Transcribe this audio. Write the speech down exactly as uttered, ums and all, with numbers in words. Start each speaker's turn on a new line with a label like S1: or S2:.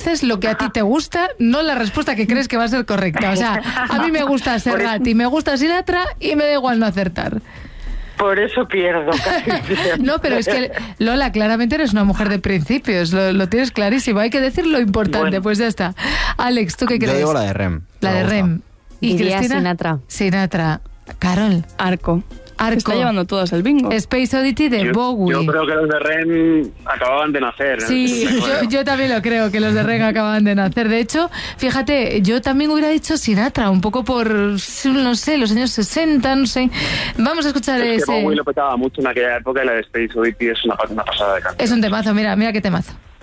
S1: dices lo que a ti te gusta, no la respuesta que crees que va a ser correcta. O sea, a mí me gusta Serrat y me gusta Sinatra y me da igual no acertar.
S2: Por eso pierdo casi.
S1: No, pero es que, Lola, claramente eres una mujer de principios, lo, lo tienes clarísimo. Hay que decir lo importante, bueno. Pues ya está. Alex, ¿tú qué crees?
S3: Yo digo la de Rem.
S1: La de Rem. ¿Y
S4: Diría
S1: Cristina?
S4: Sinatra.
S1: Sinatra. Carol.
S5: Arco.
S1: Arco.
S5: Está llevando todos el bingo.
S1: Space Oddity de
S6: yo,
S1: Bowie.
S6: Yo creo que los de Rem acababan de nacer.
S1: Sí, yo, yo también lo creo, que los de Rem acababan de nacer. De hecho, fíjate, yo también hubiera dicho Sinatra, un poco por, no sé, los años sesenta, no sé. Vamos a escuchar
S6: es
S1: ese...
S6: Que Bowie lo petaba mucho en aquella época y la de Space Oddity es una, una pasada de canción.
S1: Es un temazo, mira, mira qué temazo.